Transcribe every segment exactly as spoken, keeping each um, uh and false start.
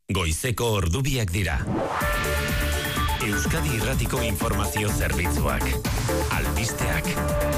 Goizeko ordubiak dira. Euskadi Irratiko Informazio Zerbitzuak. Albisteak.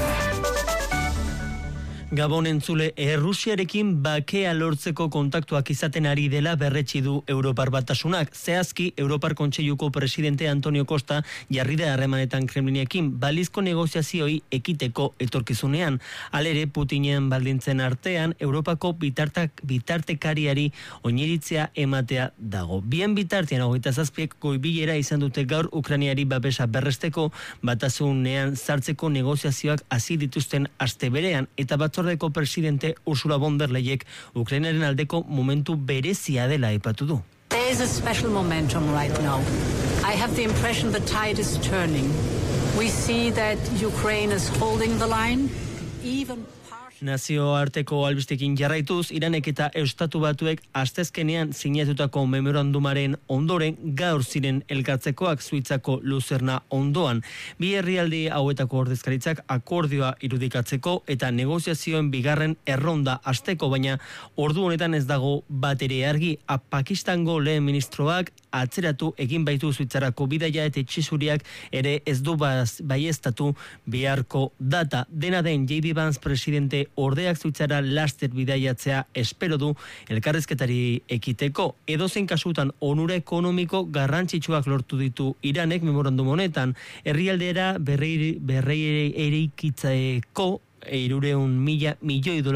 Gabon entzule, Errusiarekin bakea lortzeko kontaktuak izaten ari dela berretsi du Europar Batasunak. Zehazki, Europar Kontseiluko presidente Antonio Costa jarri da harremanetan Kremlinekin balizko negoziazioi ekiteko etorkizunean. Halere, Putinen baldintzen artean, Europako bitartak, bitartekariari oiniritzea ematea dago. Bien bitartean, hogeita zazpiek goibilera izan dute gaur Ukrainiari babesa berresteko, batasunean sartzeko negoziazioak hasi dituzten aste berean, eta bat Batzordeko presidente Ursula von der Leyek Ukrainaren aldeko momentu berezia dela aipatu du. There is a special momentum right now. I have the impression the tide is turning. We see that Ukraine is holding the line, even Nazioarteko albistekin jarraituz, Iranek eta Estatu Batuek astezkenean sinatutako memorandumaren ondoren gaur ziren elkartzekoak Suitzako Luzerna ondoan. Bi herrialde hauetako ordezkaritzak akordioa irudikatzeko eta negoziazioen bigarren erronda hasteko, baina ordu honetan ez dago bat ere argi. A Pakistango lehen ministroak atzeratu egin baitu Suitzarako bidaia eta itxisuriak ere ez du baieztatu beharko data. Dena den J D Vance presidente ordeak Suitzara laster bidaiatzea espero du elkarrizketari ekiteko. Edozein kasutan onura ekonomiko garrantzitsuak lortu ditu Iranek memorandum honetan. Herrialdera berrei berrei eraikitzeko hirurehun mila milioi dolar